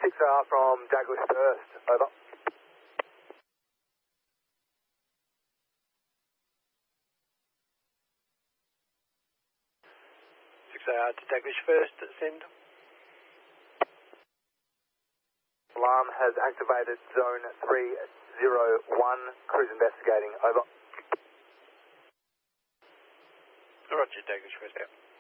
6AR from Douglas First, over. To Douglas First, send. Alarm has activated zone 301, cruise investigating, over. Roger, Douglas First out.